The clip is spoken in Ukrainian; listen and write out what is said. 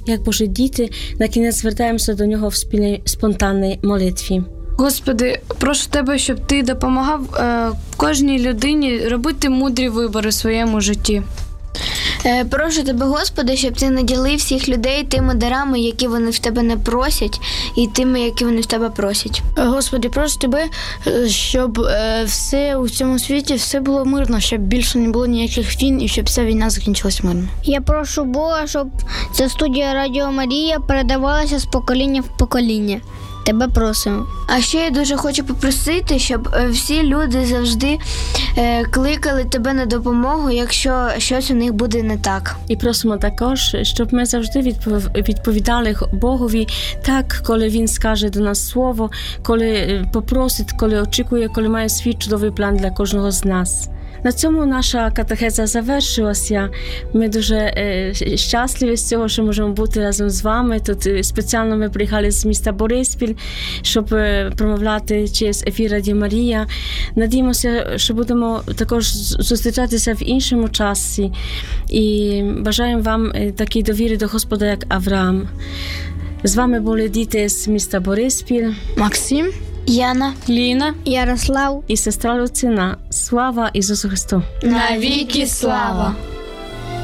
як Божі діти, на кінець звертаємося до Нього в спільній спонтанній молитві. Господи, прошу Тебе, щоб Ти допомагав кожній людині робити мудрі вибори в своєму житті. Прошу Тебе, Господи, щоб Ти наділив всіх людей тими дарами, які вони в Тебе не просять, і тими, які вони в Тебе просять. Господи, прошу Тебе, щоб все у цьому світі все було мирно, щоб більше не було ніяких війн і щоб ця війна закінчилась мирно. Я прошу Бога, щоб ця студія Радіо Марія передавалася з покоління в покоління. Тебе просимо. А ще я дуже хочу попросити, щоб всі люди завжди кликали Тебе на допомогу, якщо щось у них буде не так. І просимо також, щоб ми завжди відповідали Богові так, коли Він скаже до нас слово, коли попросить, коли очікує, коли має свій чудовий план для кожного з нас. На цьому наша катехеза завершилася. Ми дуже щасливі з цього, що можемо бути разом з вами. Тут спеціально ми приїхали з міста Бориспіль, щоб промовляти через ефір Радіо Марія. Надіємося, що будемо також зустрічатися в іншому часі. І бажаємо вам такої довіри до Господа, як Авраам. З вами були діти з міста Бориспіль. Максим, Яна, Ліна, Ярослав. І сестра Люцина. Слава Ісусу Христу! навіки слава!